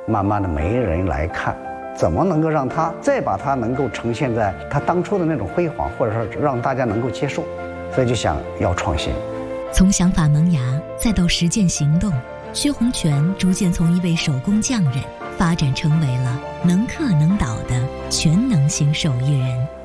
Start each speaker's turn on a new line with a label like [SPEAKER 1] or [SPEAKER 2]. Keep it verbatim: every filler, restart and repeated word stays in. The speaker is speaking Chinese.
[SPEAKER 1] 慢慢的没人来看，怎么能够让它再把它能够呈现在它当初的那种辉煌，或者说让大家能够接受，所以就想要创新。
[SPEAKER 2] 从想法萌芽再到实践行动，薛洪全逐渐从一位手工匠人发展成为了能刻能导的全能型手艺人。